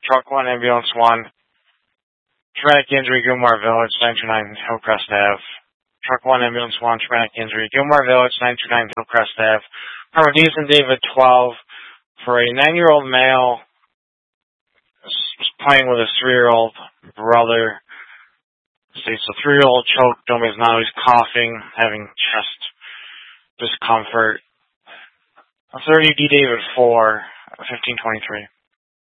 Truck 1, Ambulance 1. Traumatic injury, Gilmore Village, 929 Hillcrest Ave. Truck 1, Ambulance 1, traumatic injury, Gilmore Village, 929 Hillcrest Ave. Harmonies and David 12 for a 9-year-old male was playing with his 3-year-old brother. States the 3-year-old choked him. Now he's coughing, having chest discomfort. 30 D David 4, 1523.